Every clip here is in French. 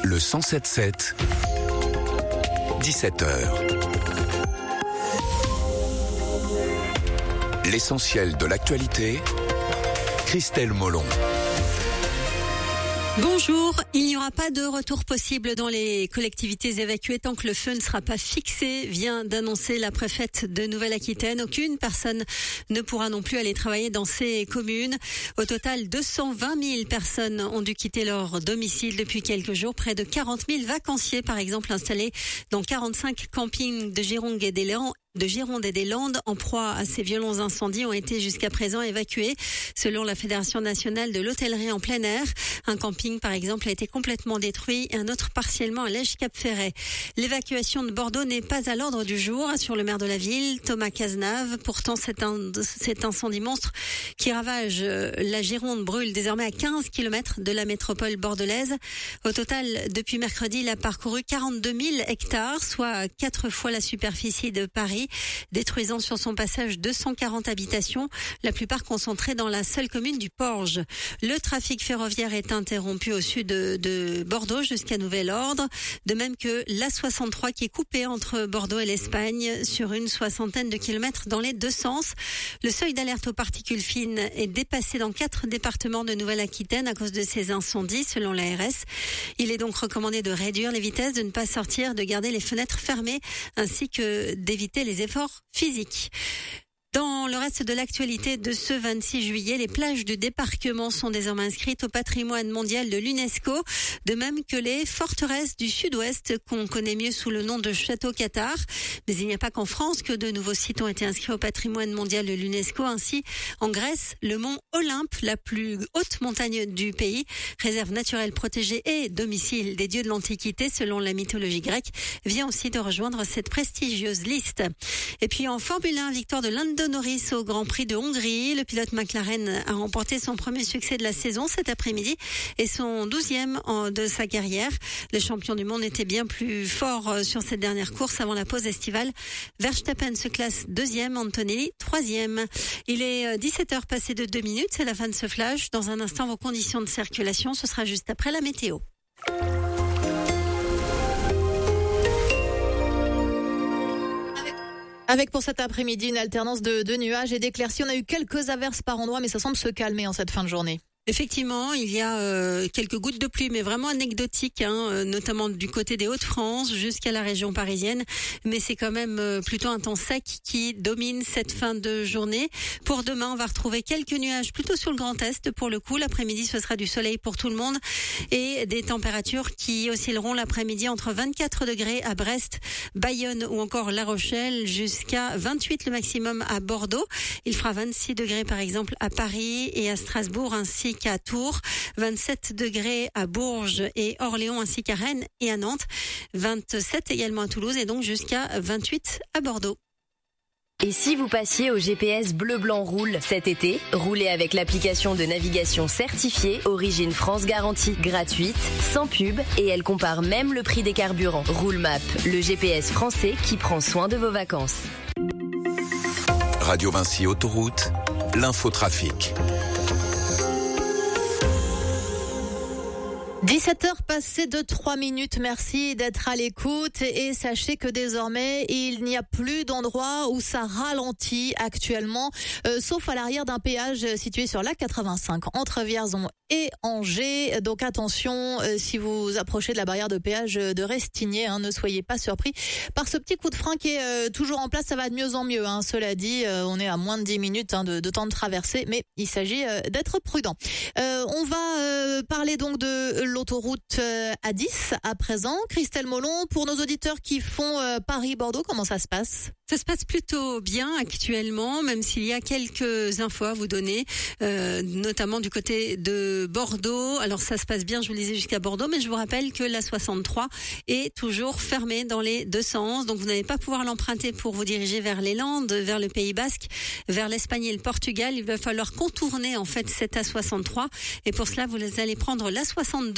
Le 107.7, 17h. L'essentiel de l'actualité, Christelle Molon. Bonjour, il n'y aura pas de retour possible dans les collectivités évacuées tant que le feu ne sera pas fixé, vient d'annoncer la préfète de Nouvelle-Aquitaine. Aucune personne ne pourra non plus aller travailler dans ces communes. Au total, 220 000 personnes ont dû quitter leur domicile depuis quelques jours. Près de 40 000 vacanciers, par exemple, installés dans 45 campings de Gironde et des Landes en proie à ces violents incendies ont été jusqu'à présent évacués. Selon la Fédération nationale de l'hôtellerie en plein air, un camping par exemple a été complètement détruit et un autre partiellement à Lège-Cap-Ferret. L'évacuation de Bordeaux n'est pas à l'ordre du jour, assure le maire de la ville, Thomas Cazenave. Pourtant, cet incendie monstre qui ravage la Gironde brûle désormais à 15 km de la métropole bordelaise. Au total, depuis mercredi, il a parcouru 42 000 hectares, soit 4 fois la superficie de Paris, détruisant sur son passage 240 habitations, la plupart concentrées dans la seule commune du Porge. Le trafic ferroviaire est interrompu au sud de Bordeaux jusqu'à nouvel ordre, de même que l'A63 qui est coupée entre Bordeaux et l'Espagne sur une soixantaine de kilomètres dans les deux sens. Le seuil d'alerte aux particules fines est dépassé dans 4 départements de Nouvelle-Aquitaine à cause de ces incendies, selon l'ARS. Il est donc recommandé de réduire les vitesses, de ne pas sortir, de garder les fenêtres fermées, ainsi que d'éviter les efforts physiques. Dans le reste de l'actualité de ce 26 juillet, les plages du débarquement sont désormais inscrites au patrimoine mondial de l'UNESCO, de même que les forteresses du sud-ouest qu'on connaît mieux sous le nom de Château Cathare. Mais il n'y a pas qu'en France que de nouveaux sites ont été inscrits au patrimoine mondial de l'UNESCO. Ainsi, en Grèce, le mont Olympe, la plus haute montagne du pays, réserve naturelle protégée et domicile des dieux de l'Antiquité selon la mythologie grecque, vient aussi de rejoindre cette prestigieuse liste. Et puis en Formule 1, victoire de Lando Norris au Grand Prix de Hongrie. Le pilote McLaren a remporté son premier succès de la saison cet après-midi et son 12e de sa carrière. Le champion du monde était bien plus fort sur cette dernière course avant la pause estivale. Verstappen se classe 2e, Antonelli 3e. Il est 17h passé de 2 minutes, c'est la fin de ce flash. Dans un instant, vos conditions de circulation, ce sera juste après la météo. Avec pour cet après-midi une alternance de nuages et d'éclaircies. On a eu quelques averses par endroits, mais ça semble se calmer en cette fin de journée. Effectivement, il y a quelques gouttes de pluie, mais vraiment anecdotiques, notamment du côté des Hauts-de-France jusqu'à la région parisienne. Mais c'est quand même plutôt un temps sec qui domine cette fin de journée. Pour demain, on va retrouver quelques nuages plutôt sur le Grand Est. Pour le coup, l'après-midi, ce sera du soleil pour tout le monde et des températures qui oscilleront l'après-midi entre 24 degrés à Brest, Bayonne ou encore La Rochelle, jusqu'à 28 le maximum à Bordeaux. Il fera 26 degrés par exemple à Paris et à Strasbourg ainsi qu'à Tours, 27 degrés à Bourges et Orléans ainsi qu'à Rennes et à Nantes, 27 également à Toulouse et donc jusqu'à 28 à Bordeaux. Et si vous passiez au GPS Bleu Blanc Roule cet été, roulez avec l'application de navigation certifiée Origine France Garantie, gratuite, sans pub et elle compare même le prix des carburants. Roulemap, le GPS français qui prend soin de vos vacances. Radio Vinci Autoroute, l'infotrafic. 17h passées de 3 minutes, merci d'être à l'écoute et sachez que désormais il n'y a plus d'endroit où ça ralentit actuellement, sauf à l'arrière d'un péage situé sur la 85 entre Vierzon et Angers. Donc attention, si vous approchez de la barrière de péage de Restigné, ne soyez pas surpris par ce petit coup de frein qui est toujours en place. Ça va de mieux en mieux, cela dit, on est à moins de 10 minutes de temps de traversée, mais il s'agit d'être prudent. On va parler donc de l'autoroute A10 à présent. Christelle Molon, pour nos auditeurs qui font Paris-Bordeaux, comment ça se passe ? Ça se passe plutôt bien actuellement, même s'il y a quelques infos à vous donner, notamment du côté de Bordeaux. Alors ça se passe bien, je vous le disais, jusqu'à Bordeaux, mais je vous rappelle que la 63 est toujours fermée dans les deux sens, donc vous n'allez pas pouvoir l'emprunter pour vous diriger vers les Landes, vers le Pays Basque, vers l'Espagne et le Portugal. Il va falloir contourner en fait cette A63 et pour cela vous allez prendre la 62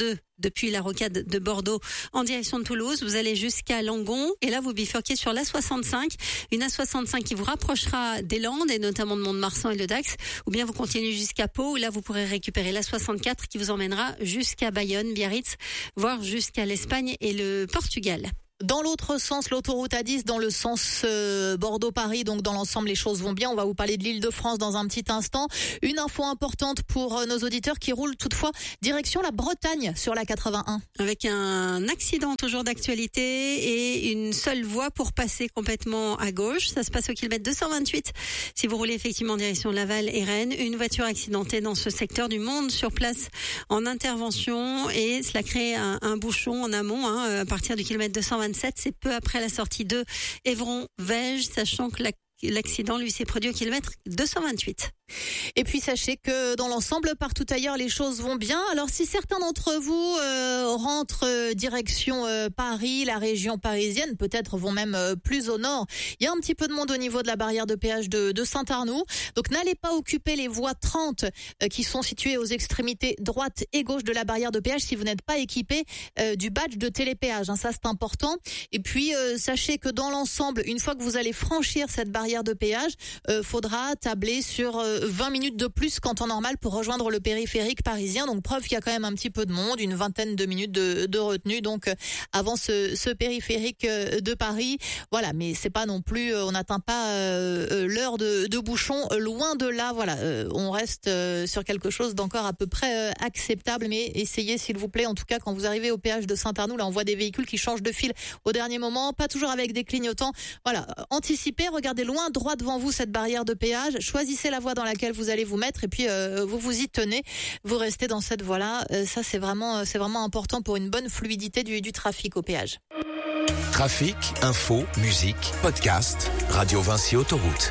2 depuis la rocade de Bordeaux en direction de Toulouse. Vous allez jusqu'à Langon et là vous bifurquez sur l'A65, une A65 qui vous rapprochera des Landes et notamment de Mont-de-Marsan et de Dax, ou bien vous continuez jusqu'à Pau où là vous pourrez récupérer l'A64 qui vous emmènera jusqu'à Bayonne, Biarritz, voire jusqu'à l'Espagne et le Portugal. Dans l'autre sens, l'autoroute A10 dans le sens Bordeaux-Paris, donc dans l'ensemble les choses vont bien. On va vous parler de l'Île-de-France dans un petit instant. Une info importante pour nos auditeurs qui roulent toutefois direction la Bretagne sur la 81. Avec un accident toujours d'actualité et une seule voie pour passer complètement à gauche. Ça se passe au kilomètre 228. Si vous roulez effectivement en direction Laval et Rennes, une voiture accidentée dans ce secteur, du monde sur place en intervention et cela crée un bouchon en amont à partir du kilomètre 227. C'est peu après la sortie de Évron-Vège, sachant que l'accident lui s'est produit au kilomètre 228. Et puis sachez que dans l'ensemble, partout ailleurs, les choses vont bien. Alors si certains d'entre vous rentrent direction Paris, la région parisienne, peut-être vont même plus au nord, il y a un petit peu de monde au niveau de la barrière de péage de Saint-Arnoux. Donc n'allez pas occuper les voies 30 qui sont situées aux extrémités droite et gauche de la barrière de péage si vous n'êtes pas équipé du badge de télépéage. Ça c'est important. Et puis sachez que dans l'ensemble, une fois que vous allez franchir cette barrière de péage, faudra tabler sur 20 minutes de plus qu'en temps normal pour rejoindre le périphérique parisien. Donc preuve qu'il y a quand même un petit peu de monde, une vingtaine de minutes de retenue donc avant ce périphérique de Paris. Voilà, mais c'est pas non plus, on n'atteint pas l'heure de bouchon, loin de là. Voilà, on reste sur quelque chose d'encore à peu près acceptable, mais essayez s'il vous plaît, en tout cas quand vous arrivez au péage de Saint-Arnoux, là on voit des véhicules qui changent de fil au dernier moment, pas toujours avec des clignotants. Voilà, anticipez, regardez loin, droit devant vous cette barrière de péage, choisissez la voie dans laquelle vous allez vous mettre et puis vous vous y tenez, vous restez dans cette voie-là. Ça c'est vraiment important pour une bonne fluidité du trafic au péage. Trafic, info, musique, podcast, Radio Vinci Autoroute.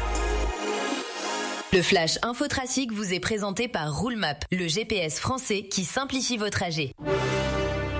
Le Flash Infotrafic vous est présenté par Roulemap, le GPS français qui simplifie vos trajets.